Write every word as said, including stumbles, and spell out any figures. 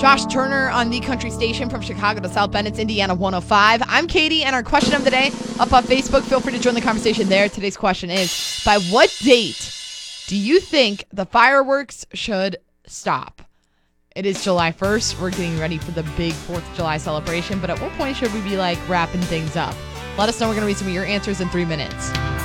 Josh Turner on the Country Station from Chicago to South Bend. It's Indiana one oh five. I'm Katie, and our question of the day up on Facebook. Feel free to join the conversation there. Today's question is, by what date do you think the fireworks should stop? It is July first. We're getting ready for the big fourth of July celebration, but at what point should we be like wrapping things up? Let us know. We're going to read some of your answers in three minutes.